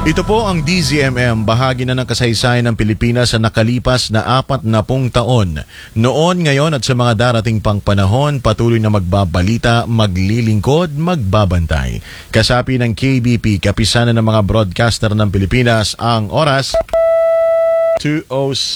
Ito po ang DZMM, bahagi na ng kasaysayan ng Pilipinas sa nakalipas na 40 taon. Noon, ngayon at sa mga darating pang panahon, patuloy na magbabalita, maglilingkod, magbabantay. Kasapi ng KBP, kapisanan ng mga broadcaster ng Pilipinas, ang oras 2:07